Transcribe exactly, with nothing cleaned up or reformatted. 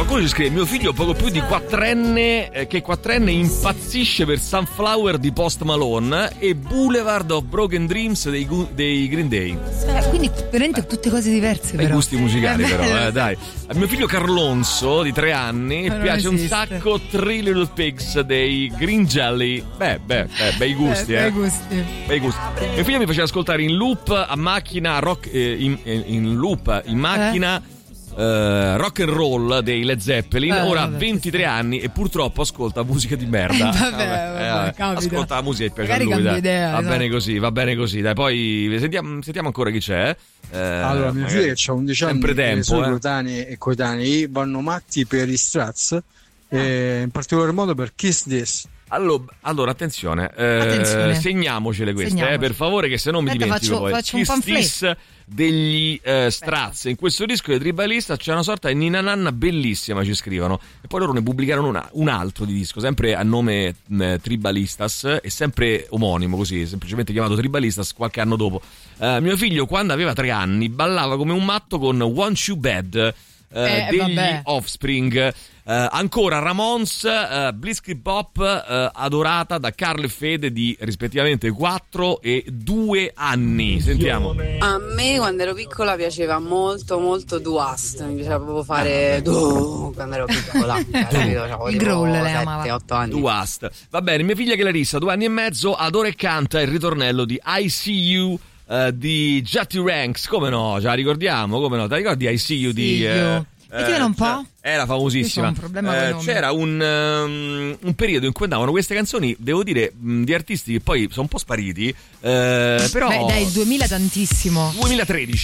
qualcuno ci scrive: mio figlio poco più di quattrenne eh, che quattrenne impazzisce per Sunflower di Post Malone e Boulevard of Broken Dreams dei, dei Green Day. Eh, quindi veramente tutte cose diverse, Bei però. gusti musicali, Eh, però, eh, dai. A mio figlio Carlonso di tre anni Ma non piace un esiste. sacco Three Little Pigs dei Green Jelly. Beh, beh, beh, bei gusti, Eh, eh. bei gusti. Bei gusti. Mio figlio mi faceva ascoltare in loop a macchina rock eh, in, in loop in macchina eh, rock and roll dei Led Zeppelin. Eh, Ora ha vabbè, ventitré anni e purtroppo ascolta musica di merda. Eh, vabbè, vabbè, capita. ascolta la musica e piace Magari a lui, cambia dai. idea, Va esatto. bene così, va bene così. Dai, poi sentiamo, sentiamo ancora chi c'è. Eh, Allora, mio magari- figlio che ha undici anni, sempre i tempo, suoi eh. coetanei e coetanei vanno matti per i Strats, e in particolar modo per Kiss This. Allora, allora attenzione, eh, Attenzione. segniamocele queste, eh, Segniamoci. per favore, che se no mi Aspetta, dimentico faccio- poi. faccio un Kiss pamphlet. This degli eh, Straz. In questo disco di Tribalista c'è una sorta di Nina Nanna bellissima, ci scrivono. E poi loro ne pubblicarono una- un altro di disco, sempre a nome mh, Tribalistas, e sempre omonimo così, semplicemente chiamato Tribalistas qualche anno dopo. Eh, mio figlio, quando aveva tre anni, ballava come un matto con Want You Bad eh, Eh, degli vabbè. Offspring. Eh, ancora Ramones, eh, Blitzkrieg Bop, eh, adorata da Carlo e Fede di rispettivamente quattro e due anni. Sentiamo. A me quando ero piccola piaceva molto molto Duast, mi piaceva proprio fare Du quando ero piccola, capito? C'avevo Il tipo growl lei sette amava. otto anni. Do Ast. Va bene, mia figlia Clarissa, due anni e mezzo, adora e canta il ritornello di I See You eh, di Jatty Ranks. Come no? Ce la ricordiamo? Come no? Ti ricordi I See You di... See You. Mettila un po'. cioè, era famosissima. Io c'ho un problema Eh, coi nomi. c'era un, um, un periodo in cui andavano queste canzoni, devo dire, mh, di artisti che poi sono un po' spariti. eh, però Beh, dai, il duemila tantissimo. duemilatredici